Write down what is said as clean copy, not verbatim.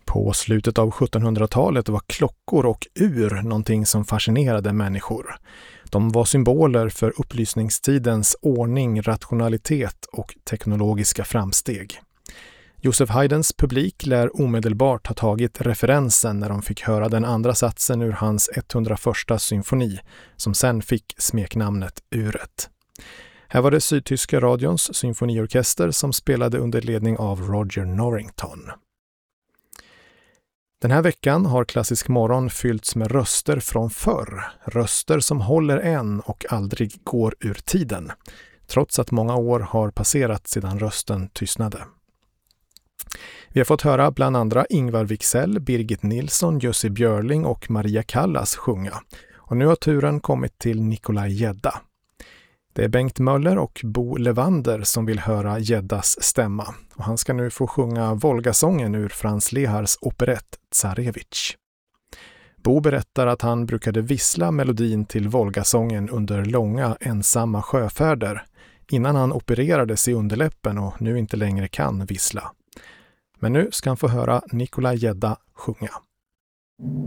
På slutet av 1700-talet var klockor och ur någonting som fascinerade människor. De var symboler för upplysningstidens ordning, rationalitet och teknologiska framsteg. Joseph Haydns publik lär omedelbart ha tagit referensen när de fick höra den andra satsen ur hans 101:a symfoni, som sen fick smeknamnet Uret. Här var det sydtyska radions symfoniorkester som spelade under ledning av Roger Norrington. Den här veckan har Klassisk morgon fyllts med röster från förr. Röster som håller än och aldrig går ur tiden, trots att många år har passerat sedan rösten tystnade. Vi har fått höra bland andra Ingvar Wicksell, Birgit Nilsson, Jussi Björling och Maria Callas sjunga. Och nu har turen kommit till Nikolaj Gedda. Det är Bengt Möller och Bo Levander som vill höra Geddas stämma. Och han ska nu få sjunga Volgasången ur Franz Lehars operett Tsarevich. Bo berättar att han brukade vissla melodin till Volgasången under långa ensamma sjöfärder innan han opererades i underläppen och nu inte längre kan vissla. Men nu ska han få höra Nikolaj Gedda sjunga.